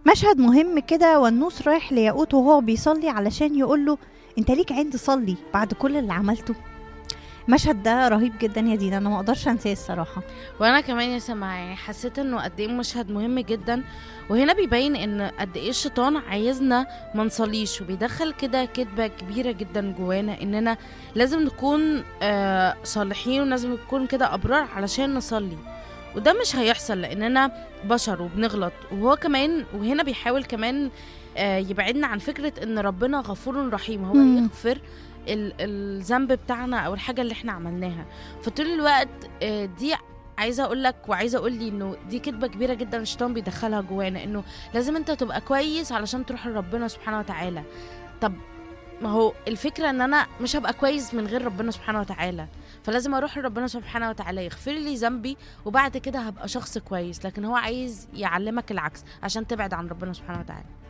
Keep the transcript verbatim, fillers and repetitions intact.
مشهد مهم كده، والنوس رايح لياقوت وهو بيصلي علشان يقوله انت ليك عند صلي بعد كل اللي عملته. المشهد ده رهيب جدا يا دينا، انا ما اقدرش انساه الصراحه. وانا كمان يا سما يعني حسيت انه قد ايه مشهد مهم جدا، وهنا بيبين ان قد ايه الشيطان عايزنا ما نصليش، وبيدخل كده كذبه كبيره جدا جوانا اننا لازم نكون آه صالحين ولازم نكون كده ابرار علشان نصلي. وده مش هيحصل لاننا بشر وبنغلط، وهو كمان وهنا بيحاول كمان آه يبعدنا عن فكره ان ربنا غفور رحيم، هو مم. يغفر ال- الذنب بتاعنا او الحاجه اللي احنا عملناها. فطول الوقت آه، دي عايزه اقول لك وعايزه اقول لي انه دي كذبه كبيره جدا الشيطان بيدخلها جوانا، انه لازم انت تبقى كويس علشان تروح لربنا سبحانه وتعالى. طب ما هو الفكره ان انا مش هبقى كويس من غير ربنا سبحانه وتعالى، فلازم اروح لربنا سبحانه وتعالى يغفر لي ذنبي وبعد كده هبقى شخص كويس. لكن هو عايز يعلمك العكس عشان تبعد عن ربنا سبحانه وتعالى.